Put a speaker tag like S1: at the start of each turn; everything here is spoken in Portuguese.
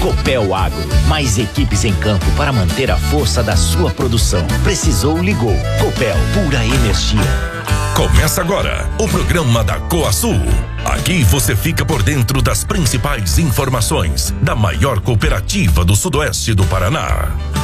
S1: Copel Agro, mais equipes em campo para manter a força da sua produção. Precisou, ligou. Copel, pura energia.
S2: Começa agora o programa da Coasul. Aqui você fica por dentro das principais informações da maior cooperativa do Sudoeste do Paraná.